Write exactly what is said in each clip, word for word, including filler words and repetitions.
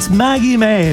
Miss Maggie May.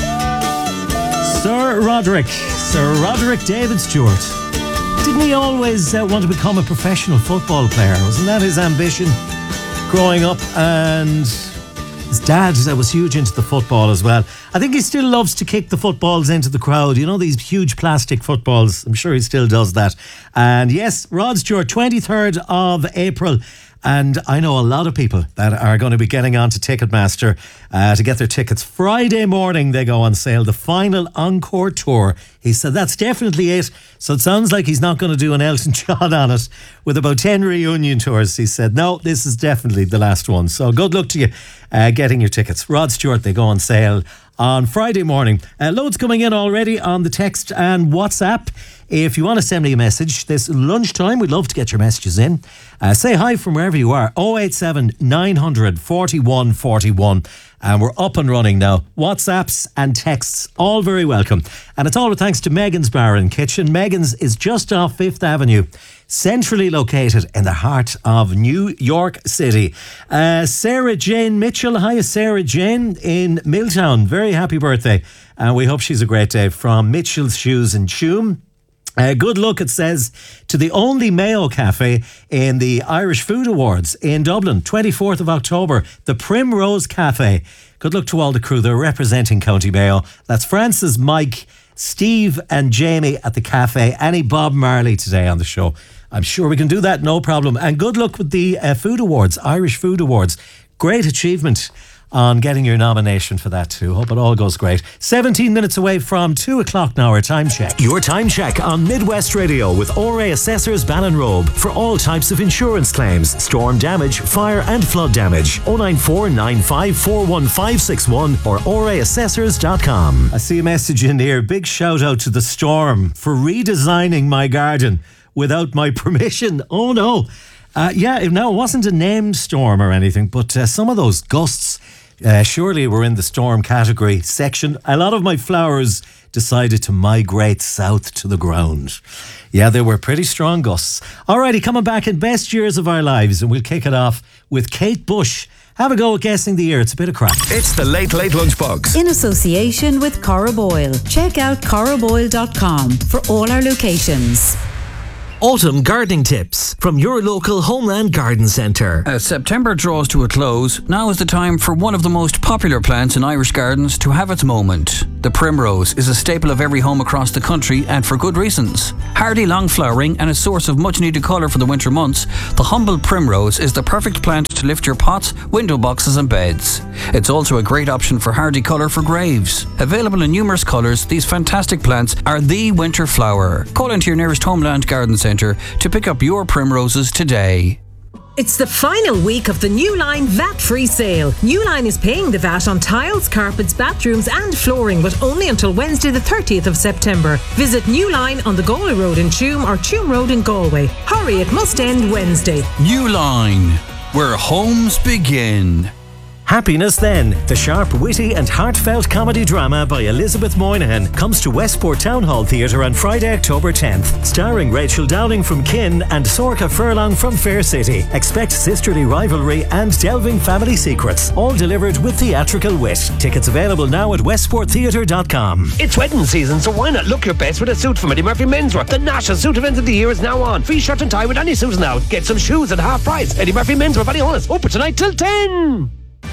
Sir Roderick. Sir Roderick David Stewart. Didn't he always uh, want to become a professional football player? Wasn't that his ambition growing up? And his dad uh, was huge into the football as well. I think he still loves to kick the footballs into the crowd. You know, these huge plastic footballs. I'm sure he still does that. And yes, Rod Stewart, twenty-third of April. And I know a lot of people that are going to be getting on to Ticketmaster uh, to get their tickets. Friday morning they go on sale, the final encore tour. He said that's definitely it. So it sounds like he's not going to do an Elton John on it with about ten reunion tours. He said, no, this is definitely the last one. So good luck to you uh, getting your tickets. Rod Stewart, they go on sale on Friday morning. Uh, loads coming in already on the text and WhatsApp. If you want to send me a message this lunchtime, we'd love to get your messages in. Uh, say hi from wherever you are. oh eight seven, nine hundred, forty-one forty-one. And we're up and running now. WhatsApps and texts, all very welcome. And it's all thanks to Megan's Bar and Kitchen. Megan's is just off Fifth Avenue, centrally located in the heart of New York City. Uh, Sarah Jane Mitchell. Hi, Sarah Jane in Milltown. Very happy birthday. And we hope she's a great day from Mitchell's Shoes and Tuam. Uh, good luck, it says, to the only Mayo Cafe in the Irish Food Awards in Dublin, twenty-fourth of October, the Primrose Cafe. Good luck to all the crew. They're representing County Mayo. That's Francis, Mike, Steve and Jamie at the cafe. Annie Bob Marley today on the show. I'm sure we can do that, no problem. And good luck with the uh, Food Awards, Irish Food Awards. Great achievement on getting your nomination for that too. Hope it all goes great. seventeen minutes away from two o'clock now, our time check. Your time check on Midwest Radio with O R A Assessors Ballinrobe for all types of insurance claims, storm damage, fire and flood damage. oh nine four nine five four one five six one or o r a assessors dot com. I see a message in here. Big shout out to the Storm for redesigning my garden without my permission. Oh no. Uh, yeah, now it wasn't a named storm or anything, but uh, some of those gusts uh, surely were in the storm category section. A lot of my flowers decided to migrate south to the ground. Yeah, they were pretty strong gusts. Alrighty, coming back in Best Years of Our Lives, and we'll kick it off with Kate Bush. Have a go at guessing the year. It's a bit of crack. It's the Late Late Lunchbox. In association with Cora Boyle. Check out cora boyle dot com for all our locations. Autumn gardening tips from your local Homeland Garden Centre. As September draws to a close, now is the time for one of the most popular plants in Irish gardens to have its moment. The primrose is a staple of every home across the country, and for good reasons. Hardy, long flowering and a source of much needed colour for the winter months, the humble primrose is the perfect plant to lift your pots, window boxes and beds. It's also a great option for hardy colour for graves. Available in numerous colours, these fantastic plants are the winter flower. Call into your nearest Homeland Garden Centre to pick up your primroses today. It's the final week of the Newline V A T-free sale. Newline is paying the V A T on tiles, carpets, bathrooms and flooring, but only until Wednesday the thirtieth of September. Visit Newline on the Galway Road in Tuam or Tuam Road in Galway. Hurry, it must end Wednesday. Newline, where homes begin. Happiness Then, the sharp, witty and heartfelt comedy drama by Elizabeth Moynihan, comes to Westport Town Hall Theatre on Friday, October tenth. Starring Rachel Dowling from Kin and Sorcha Furlong from Fair City. Expect sisterly rivalry and delving family secrets, all delivered with theatrical wit. Tickets available now at westport theatre dot com. It's wedding season, so why not look your best with a suit from Eddie Murphy Menswear? The national suit event of the year is now on. Free shirt and tie with any suit now. Get some shoes at half price. Eddie Murphy Menswear, very honest. Open tonight till ten.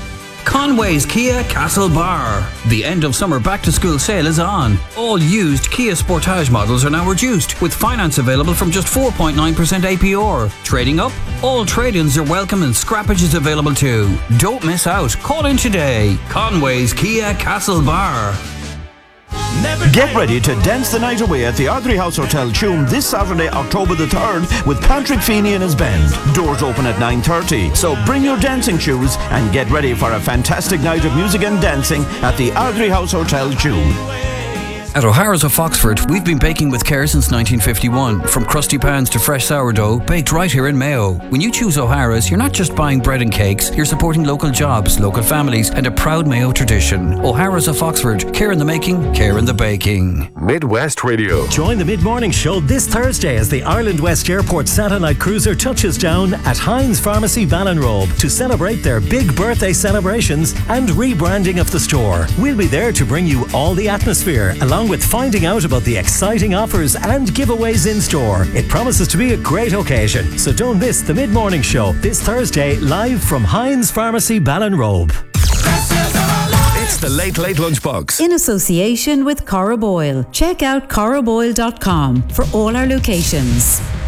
Conway's Kia Castlebar. The end of summer back to school sale is on. All used Kia Sportage models are now reduced, with finance available from just four point nine percent A P R. Trading up? All trade-ins are welcome and scrappage is available too. Don't miss out. Call in today. Conway's Kia Castlebar. Get ready to dance the night away at the Ardrey House Hotel Tuam this Saturday, October the third, with Patrick Feeney and his band. Doors open at nine thirty, so bring your dancing shoes and get ready for a fantastic night of music and dancing at the Ardrey House Hotel Tuam. At O'Hara's of Foxford, we've been baking with care since nineteen fifty-one. From crusty pans to fresh sourdough, baked right here in Mayo. When you choose O'Hara's, you're not just buying bread and cakes, you're supporting local jobs, local families, and a proud Mayo tradition. O'Hara's of Foxford, care in the making, care in the baking. Midwest Radio. Join the mid-morning show this Thursday as the Ireland West Airport Satellite Cruiser touches down at Heinz Pharmacy Ballinrobe to celebrate their big birthday celebrations and rebranding of the store. We'll be there to bring you all the atmosphere, along with finding out about the exciting offers and giveaways in store. It promises to be a great occasion, so don't miss the mid-morning show this Thursday live from Heinz Pharmacy Ballinrobe. It's the Late Late Lunchbox. In association with Cora Boyle. Check out cora boyle dot com for all our locations.